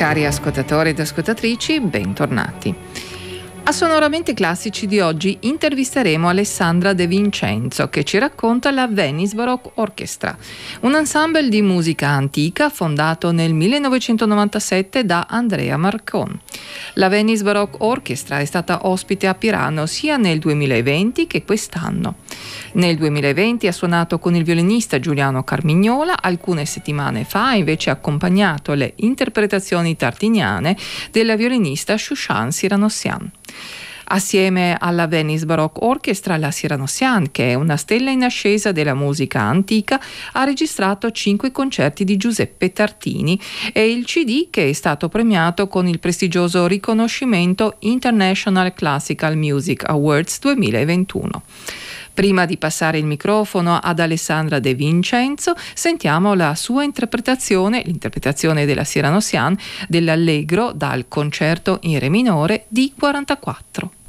Cari ascoltatori ed ascoltatrici, bentornati. A Sonoramente Classici di oggi intervisteremo Alessandra De Vincenzo, che ci racconta la Venice Baroque Orchestra, un ensemble di musica antica fondato nel 1997 da Andrea Marcon. La Venice Baroque Orchestra è stata ospite a Pirano sia nel 2020 che quest'anno. Nel 2020 ha suonato con il violinista Giuliano Carmignola, alcune settimane fa ha invece accompagnato le interpretazioni tartiniane della violinista Shushan Siranossian. Assieme alla Venice Baroque Orchestra, la Siranossian, che è una stella in ascesa della musica antica, ha registrato 5 concerti di Giuseppe Tartini e il CD che è stato premiato con il prestigioso riconoscimento International Classical Music Awards 2021. Prima di passare il microfono ad Alessandra De Vincenzo, sentiamo la sua interpretazione, l'interpretazione della Siranossian dell'Allegro dal concerto in Re minore D44.